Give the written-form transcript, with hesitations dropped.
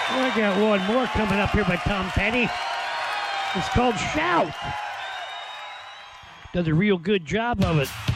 I got one more coming up here by Tom Petty. It's called Shout. Does a real good job of it.